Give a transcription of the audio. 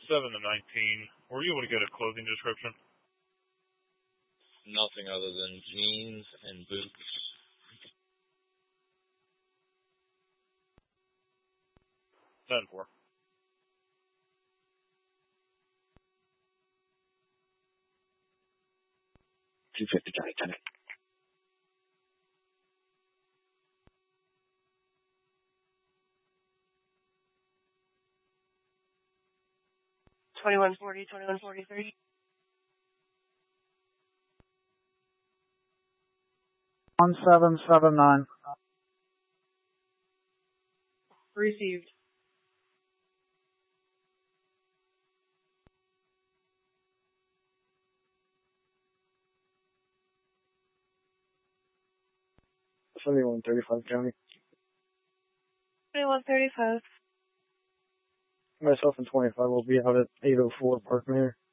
7 to 19. Were you able to get a clothing description? Nothing other than jeans and boots. 10-4. $250, Johnny. $21.40, $21.43. $1779. Received. $71.35, County. 21.35. Myself and 25 will be out at 804 Park Manor.